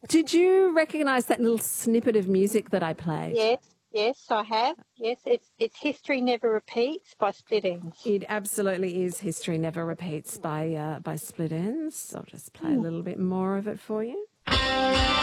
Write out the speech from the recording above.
Did you recognise that little snippet of music that I played? Yes, I have. Yes, it's History Never Repeats by Split Enz. It absolutely is History Never Repeats by Split Enz. I'll just play a little bit more of it for you.